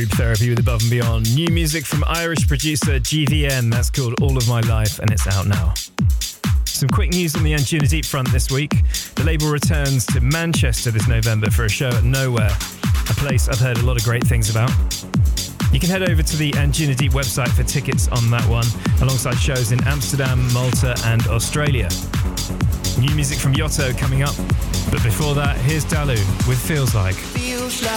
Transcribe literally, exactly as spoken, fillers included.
Group Therapy with Above and Beyond. New music from Irish producer G V N, that's called All of My Life, and it's out now. Some quick news on the Anjunadeep front this week. The label returns to Manchester this November for a show at Nowhere, a place I've heard a lot of great things about. You can head over to the Anjunadeep website for tickets on that one, alongside shows in Amsterdam, Malta and Australia. New music from Yotto coming up, but before that, here's Dalu with Feels Like. Feels like